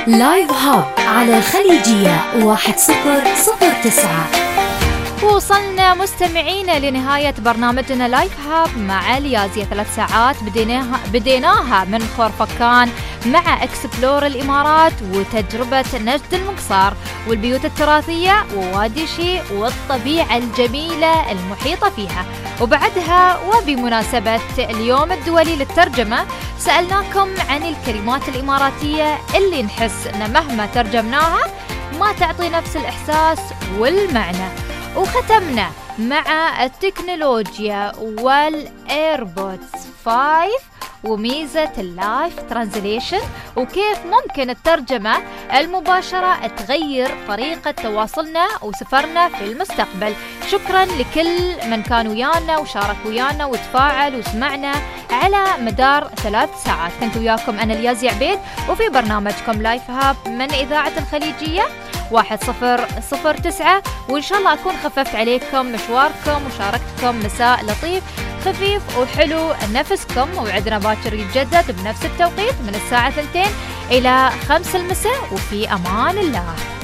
لايف هاب على خليجية 1009. وصلنا مستمعينا لنهاية برنامجنا لايف هاب مع اليازية. 3 ساعات بديناها من خورفكان مع اكسبلور الإمارات وتجربة نجد المقصار والبيوت التراثية ووادي شي والطبيعة الجميلة المحيطة فيها. وبعدها وبمناسبة اليوم الدولي للترجمة سألناكم عن الكلمات الإماراتية اللي نحس أن مهما ترجمناها ما تعطي نفس الإحساس والمعنى. وختمنا مع التكنولوجيا والإيربودز 5 وميزة اللايف ترانزليشن وكيف ممكن الترجمة المباشرة تغير طريقة تواصلنا وسفرنا في المستقبل. شكرا لكل من كان ويانا وشارك ويانا وتفاعل وسمعنا على مدار 3 ساعات. كنت وياكم أنا اليازي عبيد وفي برنامجكم لايف هاب من إذاعة الخليجية 1009. وإن شاء الله أكون خففت عليكم مشواركم وشاركتكم مساء لطيف خفيف وحلو نفسكم. وعدنا باكر يتجدد بنفس التوقيت من الساعة 2 إلى 5 المساء وفي أمان الله.